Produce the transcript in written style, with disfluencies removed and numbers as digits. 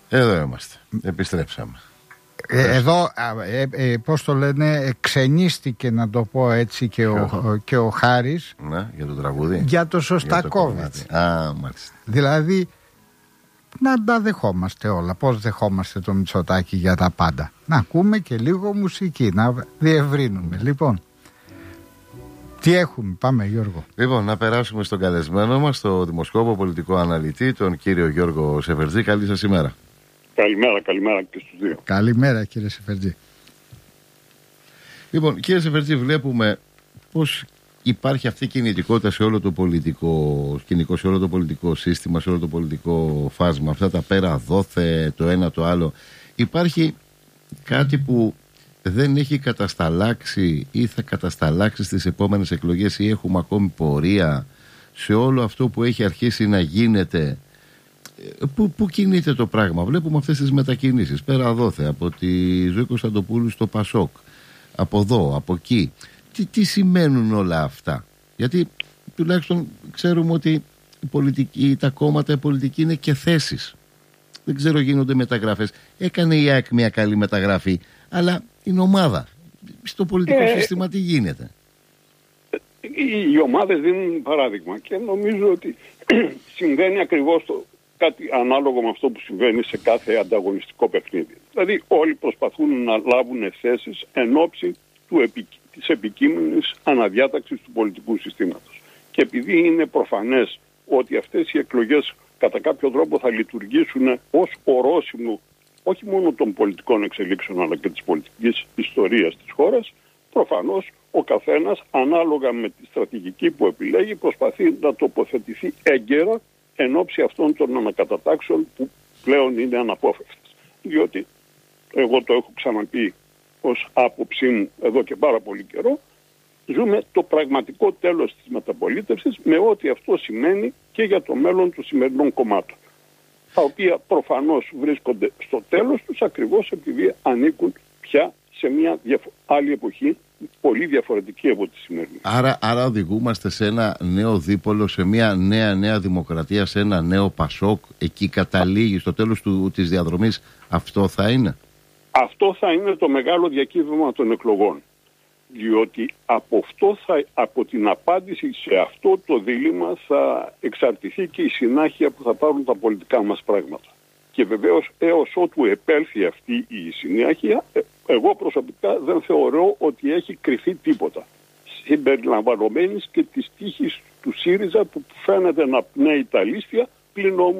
Εδώ είμαστε. Επιστρέψαμε. Εδώ, πώς το λένε, ξενίστηκε, να το πω έτσι, και ο Χάρης. Ναι, για το τραγούδι. Για το Σωστακόβιτς. Μάλιστα. Δηλαδή, να τα δεχόμαστε όλα. Πώς δεχόμαστε το Μητσοτάκη για τα πάντα. Να ακούμε και λίγο μουσική, να διευρύνουμε. Λοιπόν, τι έχουμε, πάμε Γιώργο. Λοιπόν, να περάσουμε στον καλεσμένο μας, τον δημοσκόπο πολιτικό αναλυτή, τον κύριο Γιώργο Σεφερτζή. Καλή σας ημέρα. Καλημέρα και στους δύο. Καλημέρα κύριε Σεφερτζή. Λοιπόν, κύριε Σεφερτζή, βλέπουμε πως υπάρχει αυτή η κινητικότητα σε όλο το πολιτικό σκηνικό, σε όλο το πολιτικό σύστημα, σε όλο το πολιτικό φάσμα. Αυτά τα πέρα δόθε, το ένα το άλλο. Υπάρχει κάτι που δεν έχει κατασταλάξει ή θα κατασταλάξει στις επόμενες εκλογές, ή έχουμε ακόμη πορεία σε όλο αυτό που έχει αρχίσει να γίνεται? Πού κινείται το πράγμα? Βλέπουμε αυτές τις μετακινήσεις πέρα δόθε, από τη Ζωή Κωνσταντοπούλου στο Πασόκ, από εδώ, από εκεί. Τι σημαίνουν όλα αυτά? Γιατί τουλάχιστον ξέρουμε ότι τα κόμματα, η πολιτική είναι και θέσεις. Δεν ξέρω, γίνονται μεταγραφές. Έκανε η ΑΕΚ μια καλή μεταγραφή, αλλά την ομάδα στο πολιτικό σύστημα τι γίνεται? Οι ομάδες δίνουν παράδειγμα και νομίζω ότι συμβαίνει ακριβώς κάτι ανάλογο με αυτό που συμβαίνει σε κάθε ανταγωνιστικό παιχνίδι. Δηλαδή όλοι προσπαθούν να λάβουν θέσεις εν ώψη της επικείμενης αναδιάταξης του πολιτικού συστήματος. Και επειδή είναι προφανές ότι αυτές οι εκλογές κατά κάποιο τρόπο θα λειτουργήσουν ως ορόσημο όχι μόνο των πολιτικών εξελίξεων αλλά και της πολιτικής ιστορίας της χώρας, προφανώς ο καθένας ανάλογα με τη στρατηγική που επιλέγει προσπαθεί να τοποθετηθεί έγκαιρα εν ώψη αυτών των ανακατατάξεων που πλέον είναι αναπόφευκτες. Διότι εγώ το έχω ξαναπεί ως άποψή μου εδώ και πάρα πολύ καιρό, ζούμε το πραγματικό τέλος της μεταπολίτευσης με ό,τι αυτό σημαίνει και για το μέλλον των σημερινών κομμάτων, τα οποία προφανώς βρίσκονται στο τέλος τους ακριβώς επειδή ανήκουν πια σε μια άλλη εποχή πολύ διαφορετική από τη σημερινή. Άρα οδηγούμαστε σε ένα νέο δίπολο, σε μια νέα δημοκρατία, σε ένα νέο Πασόκ. Εκεί καταλήγει στο τέλος της διαδρομής. Αυτό θα είναι? Αυτό θα είναι το μεγάλο διακύβευμα των εκλογών. Διότι από την απάντηση σε αυτό το δίλημμα θα εξαρτηθεί και η συνάχεια που θα πάρουν τα πολιτικά μας πράγματα. Και βεβαίως έως ότου επέλθει αυτή η συνέχεια, εγώ προσωπικά δεν θεωρώ ότι έχει κρυφεί τίποτα. Συμπεριλαμβανομένης και της τύχης του ΣΥΡΙΖΑ που φαίνεται να πνέει τα λίστια, πλην όμως